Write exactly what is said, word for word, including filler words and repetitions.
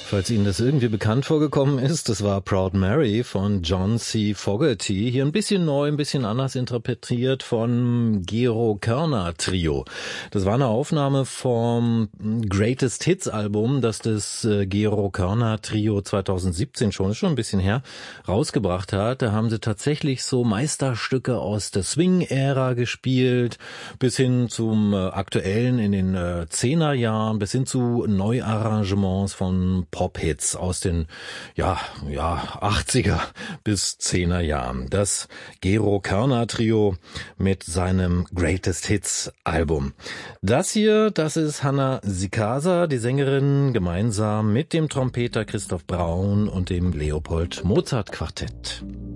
Falls Ihnen das irgendwie bekannt vorgekommen ist, das war Proud Mary von John C. Fogerty. Hier ein bisschen neu, ein bisschen anders interpretiert von Gero Körner Trio. Das war eine Aufnahme vom Greatest Hits Album, das das äh, Gero Körner Trio zweitausendsiebzehn schon, ist schon ein bisschen her, rausgebracht hat. Da haben sie tatsächlich so Meisterstücke aus der Swing-Ära gespielt, bis hin zum äh, aktuellen in den äh, Zehnerjahren, bis hin zu Neuarrangements von Pop-Hits aus den ja ja achtziger bis zehner Jahren. Das Gero Körner Trio mit seinem Greatest Hits Album. Das hier, das ist Hanna Sikasa, die Sängerin, gemeinsam mit dem Trompeter Christoph Braun und dem Leopold Mozart Quartett.